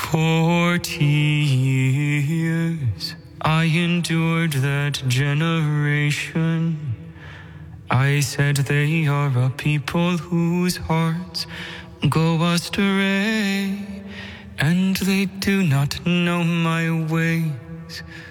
40 years I endured that generation. I said they are a people whose hearts go astray, and they do not know my ways.